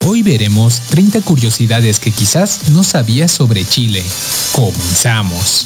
Hoy veremos 30 curiosidades que quizás no sabías sobre Chile. Comenzamos.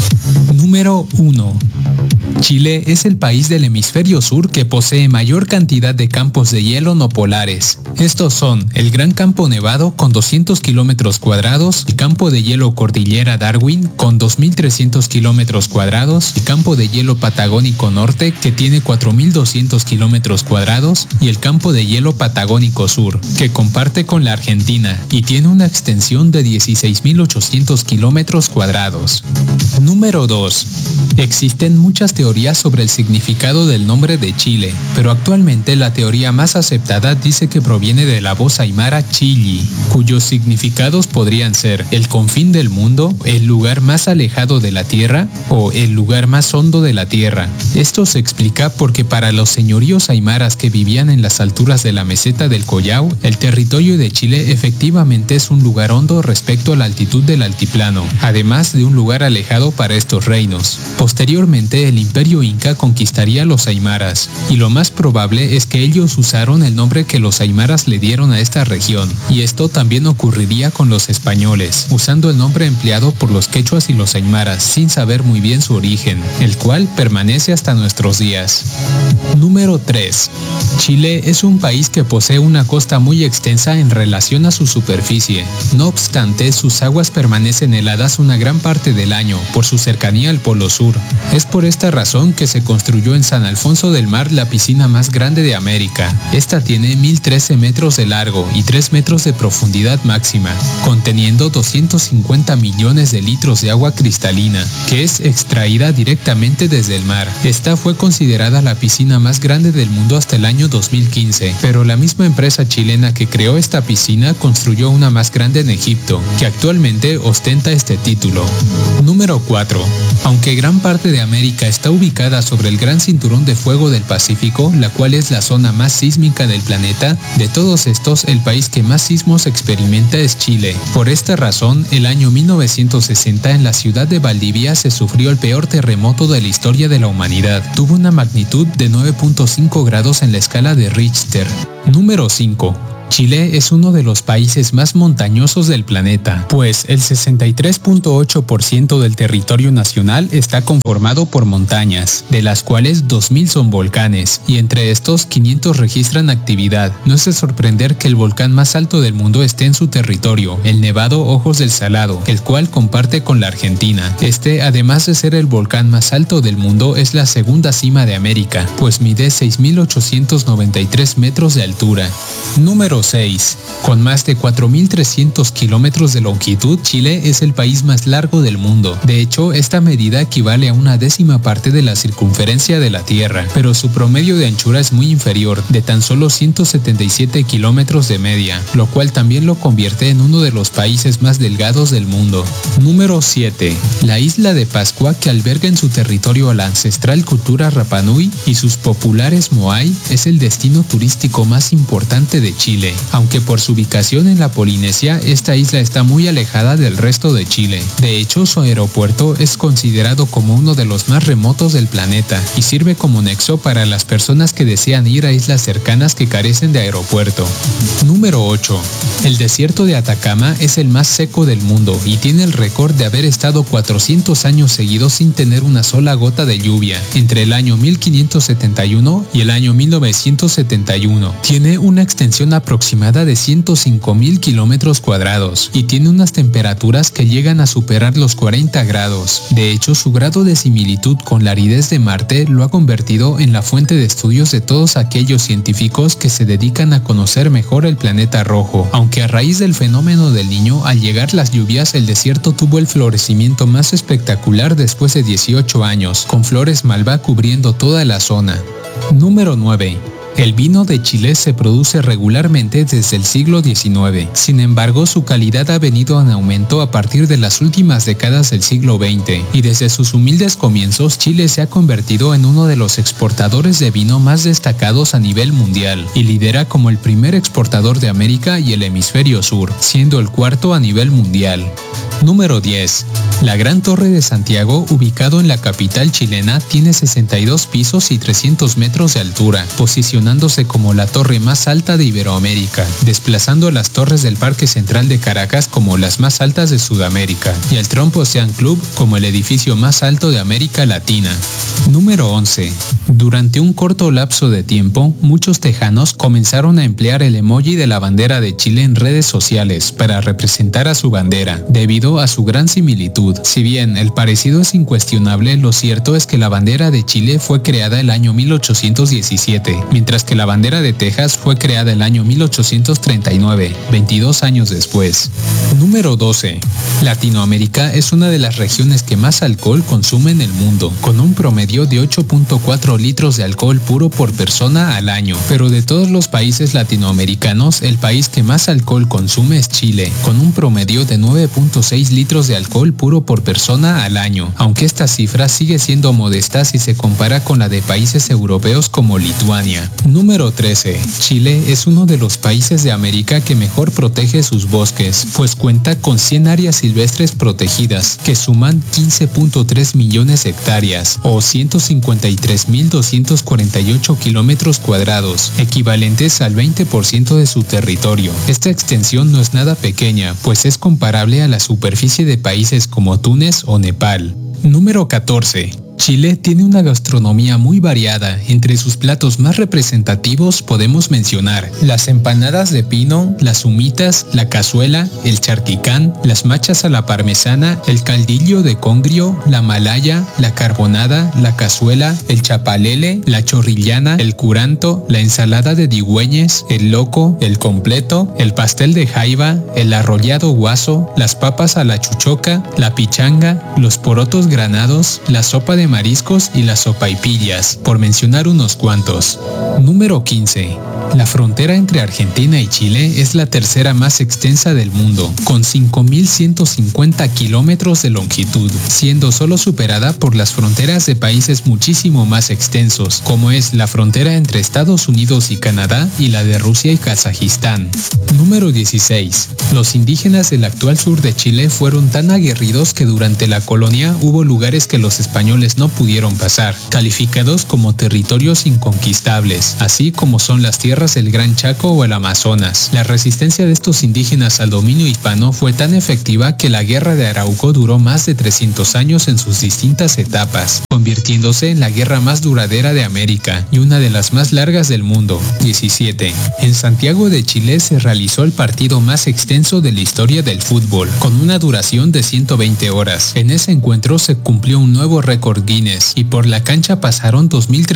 Número 1. Chile es el país del hemisferio sur que posee mayor cantidad de campos de hielo no polares. Estos son el Gran Campo Nevado con 200 kilómetros cuadrados, el Campo de Hielo Cordillera Darwin con 2.300 kilómetros cuadrados, el Campo de Hielo Patagónico Norte que tiene 4.200 kilómetros cuadrados y el Campo de Hielo Patagónico Sur que comparte con la Argentina y tiene una extensión de 16.800 kilómetros cuadrados. Número 2. Existen muchas teorías sobre el significado del nombre de Chile, pero actualmente la teoría más aceptada dice que proviene de la voz aymara Chilli, cuyos significados podrían ser el confín del mundo, el lugar más alejado de la tierra o el lugar más hondo de la tierra. Esto se explica porque para los señoríos aymaras que vivían en las alturas de la meseta del Collao, el territorio de Chile efectivamente es un lugar hondo respecto a la altitud del altiplano, además de un lugar alejado para estos reinos. Posteriormente, el imperio inca conquistaría a los aymaras, y lo más probable es que ellos usaron el nombre que los aymaras le dieron a esta región, y esto también ocurriría con los españoles, usando el nombre empleado por los quechuas y los aymaras sin saber muy bien su origen, el cual permanece hasta nuestros días. Número 3. Chile es un país que posee una costa muy extensa en relación a su superficie. No obstante, sus aguas permanecen heladas una gran parte del año por su cercanía al Polo Sur. Es por esta razón que se construyó en San Alfonso del Mar la piscina más grande de América. Esta tiene 1.013 metros de largo y 3 metros de profundidad máxima, conteniendo 250 millones de litros de agua cristalina, que es extraída directamente desde el mar. Esta fue considerada la piscina más grande del mundo hasta el año 2015, pero la misma empresa chilena que creó esta piscina construyó una más grande en Egipto, que actualmente ostenta este título. Número 4. Aunque gran parte de América está ubicada sobre el Gran Cinturón de Fuego del Pacífico, la cual es la zona más sísmica del planeta, de todos estos, el país que más sismos experimenta es Chile. Por esta razón, el año 1960 en la ciudad de Valdivia se sufrió el peor terremoto de la historia de la humanidad. Tuvo una magnitud de 9.5 grados en la escala de Richter. Número 5. Chile es uno de los países más montañosos del planeta, pues el 63.8% del territorio nacional está conformado por montañas, de las cuales 2.000 son volcanes, y entre estos 500 registran actividad. No es de sorprender que el volcán más alto del mundo esté en su territorio, el Nevado Ojos del Salado, el cual comparte con la Argentina. Este, además de ser el volcán más alto del mundo, es la segunda cima de América, pues mide 6.893 metros de altura. Número 6. Con más de 4.300 kilómetros de longitud, Chile es el país más largo del mundo. De hecho, esta medida equivale a una décima parte de la circunferencia de la Tierra, pero su promedio de anchura es muy inferior, de tan solo 177 kilómetros de media, lo cual también lo convierte en uno de los países más delgados del mundo. Número 7. La isla de Pascua, que alberga en su territorio a la ancestral cultura Rapa Nui y sus populares Moai, es el destino turístico más importante de Chile. Aunque por su ubicación en la Polinesia, esta isla está muy alejada del resto de Chile. De hecho, su aeropuerto es considerado como uno de los más remotos del planeta y sirve como nexo para las personas que desean ir a islas cercanas que carecen de aeropuerto. Número 8. El desierto de Atacama es el más seco del mundo y tiene el récord de haber estado 400 años seguidos sin tener una sola gota de lluvia, entre el año 1571 y el año 1971. Tiene una extensión aproximada de 105.000 kilómetros cuadrados y tiene unas temperaturas que llegan a superar los 40 grados. De hecho, su grado de similitud con la aridez de Marte lo ha convertido en la fuente de estudios de todos aquellos científicos que se dedican a conocer mejor el planeta rojo. Aunque a raíz del fenómeno del Niño, al llegar las lluvias, el desierto tuvo el florecimiento más espectacular después de 18 años, con flores malva cubriendo toda la zona. Número 9. El vino de Chile se produce regularmente desde el siglo XIX. Sin embargo, su calidad ha venido en aumento a partir de las últimas décadas del siglo XX, y desde sus humildes comienzos, Chile se ha convertido en uno de los exportadores de vino más destacados a nivel mundial, y lidera como el primer exportador de América y el hemisferio sur, siendo el cuarto a nivel mundial. Número 10. La Gran Torre de Santiago, ubicado en la capital chilena, tiene 62 pisos y 300 metros de altura, posicionado posicionándose como la torre más alta de Iberoamérica, desplazando a las torres del Parque Central de Caracas como las más altas de Sudamérica y al Trump Ocean Club como el edificio más alto de América Latina. Número 11. Durante un corto lapso de tiempo, muchos tejanos comenzaron a emplear el emoji de la bandera de Chile en redes sociales para representar a su bandera, debido a su gran similitud. Si bien el parecido es incuestionable, lo cierto es que la bandera de Chile fue creada el año 1817, mientras que la bandera de Texas fue creada el año 1839, 22 años después. Número 12. Latinoamérica es una de las regiones que más alcohol consume en el mundo, con un promedio de 8.4 litros de alcohol puro por persona al año. Pero de todos los países latinoamericanos, el país que más alcohol consume es Chile, con un promedio de 9.6 litros de alcohol puro por persona al año, aunque esta cifra sigue siendo modesta si se compara con la de países europeos como Lituania. Número 13. Chile es uno de los países de América que mejor protege sus bosques, pues cuenta con 100 áreas silvestres protegidas, que suman 15.3 millones de hectáreas, o 153.248 kilómetros cuadrados, equivalentes al 20% de su territorio. Esta extensión no es nada pequeña, pues es comparable a la superficie de países como Túnez o Nepal. Número 14. Chile tiene una gastronomía muy variada. Entre sus platos más representativos podemos mencionar las empanadas de pino, las humitas, la cazuela, el charquicán, las machas a la parmesana, el caldillo de congrio, la malaya, la carbonada, la cazuela, el chapalele, la chorrillana, el curanto, la ensalada de digüeñes, el loco, el completo, el pastel de jaiba, el arrollado guaso, las papas a la chuchoca, la pichanga, los porotos granados, la sopa de mariscos y las sopaipillas, por mencionar unos cuantos. Número 15. La frontera entre Argentina y Chile es la tercera más extensa del mundo, con 5.150 kilómetros de longitud, siendo solo superada por las fronteras de países muchísimo más extensos, como es la frontera entre Estados Unidos y Canadá y la de Rusia y Kazajistán. Número 16. Los indígenas del actual sur de Chile fueron tan aguerridos que durante la colonia hubo lugares que los españoles no pudieron pasar, calificados como territorios inconquistables, así como son las tierras del Gran Chaco o el Amazonas. La resistencia de estos indígenas al dominio hispano fue tan efectiva que la Guerra de Arauco duró más de 300 años en sus distintas etapas, convirtiéndose en la guerra más duradera de América y una de las más largas del mundo. 17. En Santiago de Chile se realizó el partido más extenso de la historia del fútbol, con una duración de 120 horas. En ese encuentro se cumplió un nuevo récord Guinness y por la cancha pasaron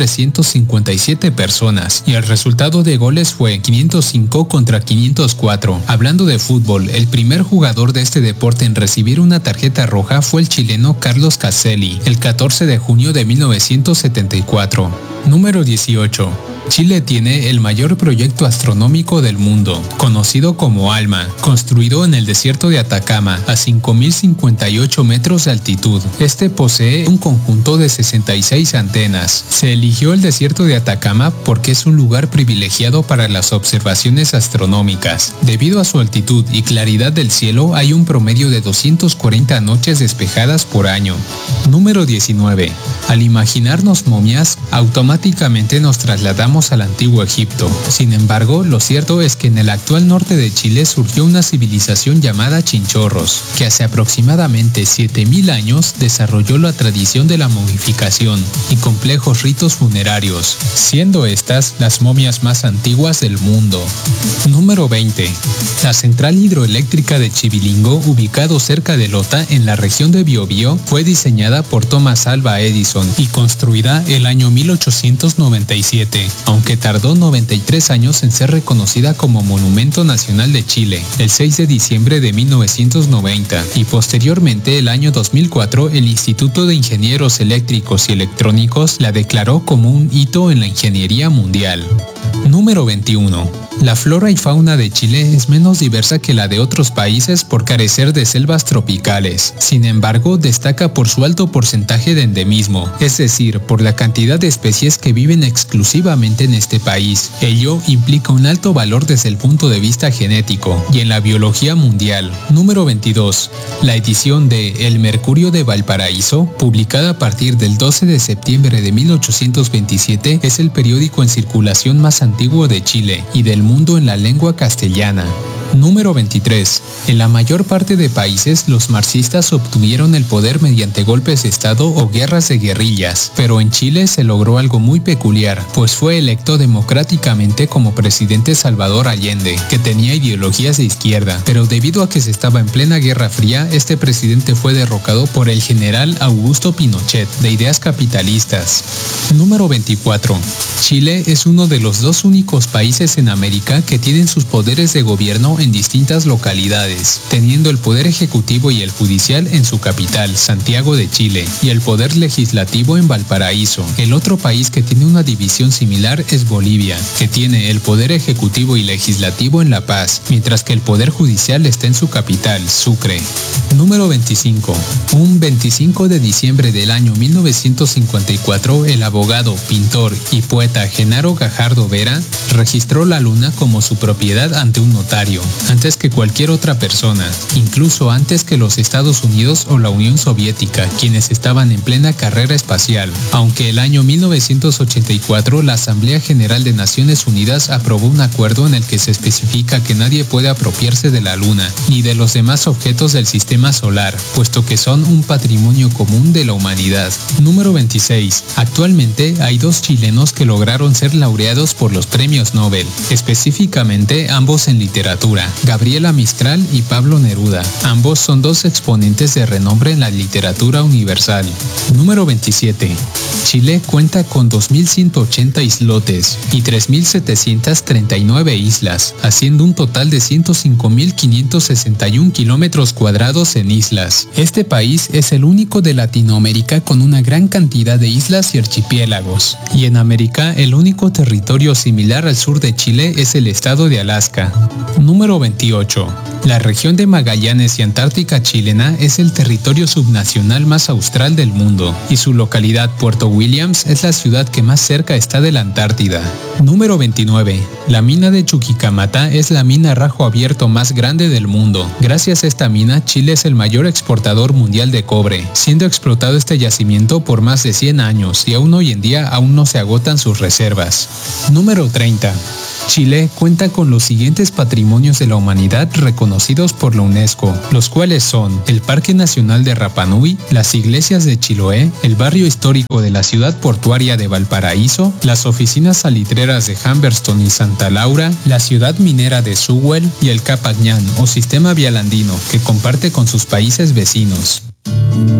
2.357 personas y el resultado de goles fue 505 contra 504. Hablando de fútbol, el primer jugador de este deporte en recibir una tarjeta roja fue el chileno Carlos Caselli, el 14 de junio de 1974. Número 18. Chile tiene el mayor proyecto astronómico del mundo, conocido como ALMA, construido en el desierto de Atacama, a 5.058 metros de altitud. Este posee un conjunto de 66 antenas. Se eligió el desierto de Atacama porque es un lugar privilegiado para las observaciones astronómicas. Debido a su altitud y claridad del cielo, hay un promedio de 240 noches despejadas por año. Número 19. Al imaginarnos momias, automáticamente nos trasladamos al antiguo Egipto. Sin embargo, lo cierto es que en el actual norte de Chile surgió una civilización llamada Chinchorros, que hace aproximadamente 7.000 años desarrolló la tradición de la momificación y complejos ritos funerarios, siendo estas las momias más antiguas del mundo. Número 20. La central hidroeléctrica de Chivilingo, ubicado cerca de Lota, en la región de Biobío, fue diseñada por Thomas Alva Edison y construida el año 1897, aunque tardó 93 años en ser reconocida como Monumento Nacional de Chile, el 6 de diciembre de 1990, y posteriormente el año 2004 el Instituto de Ingenieros Eléctricos y Electrónicos la declaró como un hito en la ingeniería mundial. Número 21. La flora y fauna fauna de Chile es menos diversa que la de otros países por carecer de selvas tropicales. Sin embargo, destaca por su alto porcentaje de endemismo, es decir, por la cantidad de especies que viven exclusivamente en este país. Ello implica un alto valor desde el punto de vista genético y en la biología mundial. Número 22. La edición de El Mercurio de Valparaíso, publicada a partir del 12 de septiembre de 1827, es el periódico en circulación más antiguo de Chile y del mundo en la lengua castellana. Número 23. En la mayor parte de países, los marxistas obtuvieron el poder mediante golpes de Estado o guerras de guerrillas, pero en Chile se logró algo muy peculiar, pues fue electo democráticamente como presidente Salvador Allende, que tenía ideologías de izquierda, pero debido a que se estaba en plena Guerra Fría, este presidente fue derrocado por el general Augusto Pinochet, de ideas capitalistas. Número 24. Chile es uno de los dos únicos países en América que tienen sus poderes de gobierno en distintas localidades, teniendo el poder ejecutivo y el judicial en su capital, Santiago de Chile, y el poder legislativo en Valparaíso. El otro país que tiene una división similar es Bolivia, que tiene el poder ejecutivo y legislativo en La Paz, mientras que el poder judicial está en su capital, Sucre. Número 25. Un 25 de diciembre del año 1954, el abogado, pintor y poeta Genaro Gajardo Vera registró la luna como su propiedad ante un notario, antes que cualquier otra persona, incluso antes que los Estados Unidos o la Unión Soviética, quienes estaban en plena carrera espacial. Aunque el año 1984 la Asamblea General de Naciones Unidas aprobó un acuerdo en el que se especifica que nadie puede apropiarse de la luna ni de los demás objetos del sistema solar, puesto que son un patrimonio común de la humanidad. Número 26. Actualmente hay dos chilenos que lograron ser laureados por los premios Nobel, específicamente ambos en literatura, Gabriela Mistral y Pablo Neruda. Ambos son dos exponentes de renombre en la literatura universal. Número 27. Chile cuenta con 2.180 islotes y 3.739 islas, haciendo un total de 105.561 kilómetros cuadrados en islas. Este país es el único de Latinoamérica con una gran cantidad de islas y archipiélagos, y en América el único territorio similar al sur de Chile es el estado de Alaska. Número 28. La región de Magallanes y Antártica chilena es el territorio subnacional más austral del mundo, y su localidad Puerto Williams es la ciudad que más cerca está de la Antártida. Número 29. La mina de Chuquicamata es la mina a rajo abierto más grande del mundo. Gracias a esta mina, Chile es el mayor exportador mundial de cobre, siendo explotado este yacimiento por más de 100 años y aún hoy en día aún no se agotan sus reservas. Número 30. Chile cuenta con los siguientes patrimonios de la humanidad reconocidos por la UNESCO, los cuales son el Parque Nacional de Rapa Nui, las iglesias de Chiloé, el barrio histórico de la ciudad portuaria de Valparaíso, las oficinas salitreras de Humberstone y Santa Laura, la ciudad minera de Sewell y el Cap Añán o sistema vial andino que comparte con sus países vecinos.